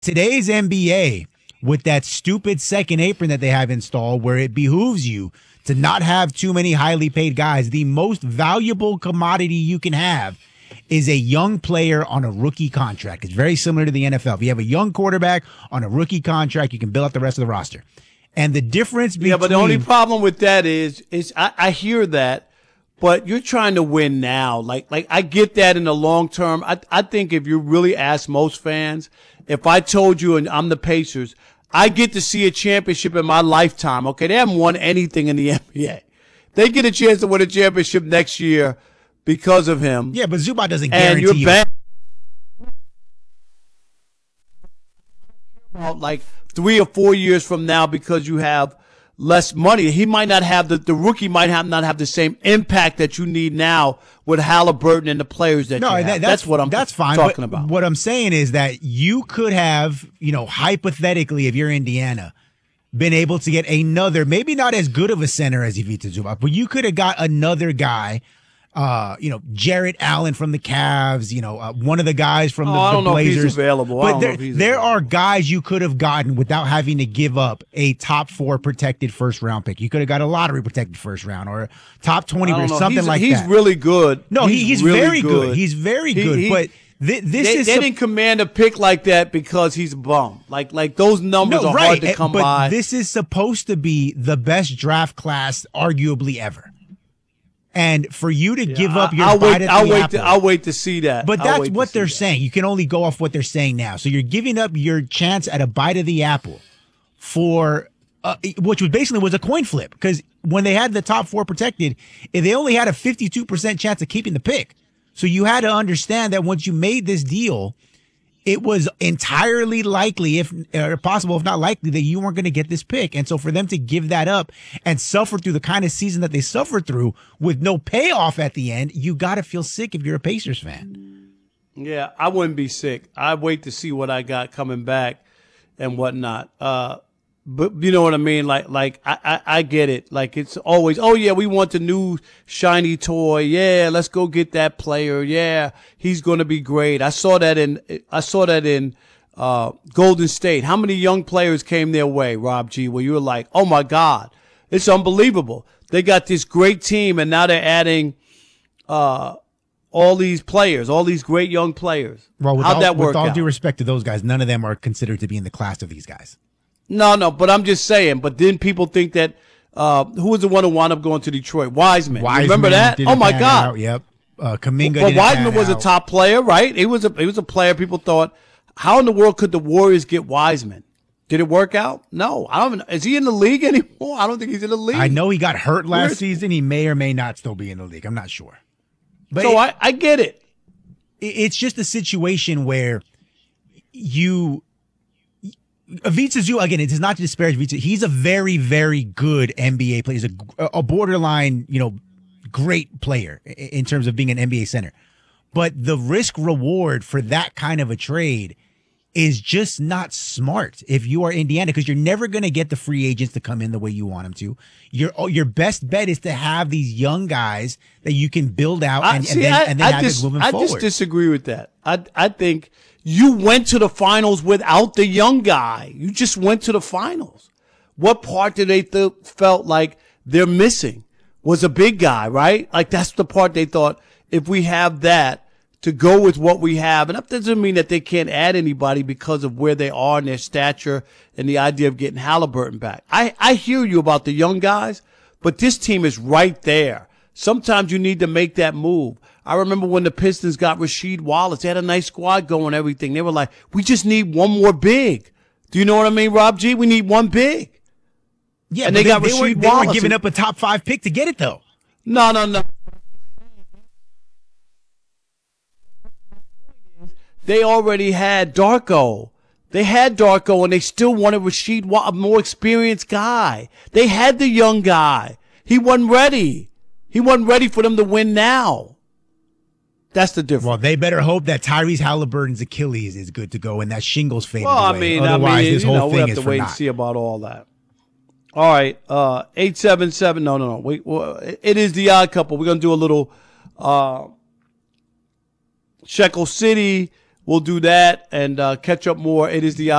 Today's NBA, with that stupid second apron that they have installed, where it behooves you to not have too many highly paid guys, the most valuable commodity you can have is a young player on a rookie contract. It's very similar to the NFL. If you have a young quarterback on a rookie contract, you can build out the rest of the roster. And the difference between... Yeah, but the only problem with that is I hear that, but you're trying to win now. Like I get that in the long term. I think if you really ask most fans, if I told you, and I'm the Pacers, I get to see a championship in my lifetime. Okay, they haven't won anything in the NBA. They get a chance to win a championship next year because of him. Yeah, but Zubac doesn't guarantee and you're you. back like 3 or 4 years from now because you have less money. He might not have the rookie might not have the same impact that you need now with Halliburton and the players that you have. That's what I'm fine, talking about. What I'm saying is that you could have, hypothetically, if you're Indiana, been able to get another, maybe not as good of a center as Ivica Zubac, but you could have got another guy, Jarrett Allen from the Cavs, one of the guys from the Blazers. I don't know if he's available. But there are guys you could have gotten without having to give up a top 4 protected first round pick. You could have got a lottery protected first round or a top 20 or something like that. He's really good. No, he's really very good. He's very good. But they didn't command a pick like that because he's a bum. Like those numbers are hard to come by. But this is supposed to be the best draft class arguably ever. And for you to give up your bite at the apple. I'll wait to see that. But that's what they're saying. You can only go off what they're saying now. So you're giving up your chance at a bite of the apple for which was a coin flip, because when they had the top 4 protected, they only had a 52% chance of keeping the pick. So you had to understand that once you made this deal, it was entirely likely, if possible, if not likely, that you weren't going to get this pick. And so for them to give that up and suffer through the kind of season that they suffered through with no payoff at the end, you got to feel sick if you're a Pacers fan. Yeah, I wouldn't be sick. I'd wait to see what I got coming back and whatnot. But you know what I mean? Like I get it. Like it's always, oh yeah, we want the new shiny toy. Yeah, let's go get that player. Yeah, he's going to be great. I saw that in Golden State. How many young players came their way, Rob G, where you were like, oh my God, it's unbelievable. They got this great team and now they're adding, all these players, all these great young players. Well, how'd that work with all out? due respect to those guys, none of them are considered to be in the class of these guys. No, but I'm just saying. But then people think that who was the one who wound up going to Detroit? Wiseman. Remember that? Oh my God. Out, yep. Kuminga. But Wiseman was a top player, right? He was a player. People thought, how in the world could the Warriors get Wiseman? Did it work out? No. I don't even, is he in the league anymore? I don't think he's in the league. I know he got hurt last season. He may or may not still be in the league. I'm not sure. But so I get it. It's just a situation where Ivica Zubac, again, it is not to disparage Ivica. He's a very, very good NBA player. He's a borderline, great player in terms of being an NBA center. But the risk reward for that kind of a trade is just not smart if you are Indiana, because you're never going to get the free agents to come in the way you want them to. Your best bet is to have these young guys that you can build out and then have it moving forward. I just disagree with that. I think you went to the finals without the young guy. You just went to the finals. What part did they felt like they're missing was a big guy, right? Like that's the part they thought, if we have that, to go with what we have. And that doesn't mean that they can't add anybody because of where they are in their stature and the idea of getting Halliburton back. I hear you about the young guys, but this team is right there. Sometimes you need to make that move. I remember when the Pistons got Rasheed Wallace. They had a nice squad going, everything. They were like, we just need one more big. Do you know what I mean, Rob G? We need one big. Yeah, and they got Rasheed Wallace. They were giving up a top 5 pick to get it, though. No. They already had Darko. They had Darko, and they still wanted Rasheed Wallace, a more experienced guy. They had the young guy. He wasn't ready. He wasn't ready for them to win now. That's the difference. Well, they better hope that Tyrese Halliburton's Achilles is good to go and that shingles faded away. Otherwise, this whole thing is for naught. We have to wait and see about all that. All right, 877. No. It is the Odd Couple. We're gonna do a little Shekel City. we'll do that and catch up more. It is the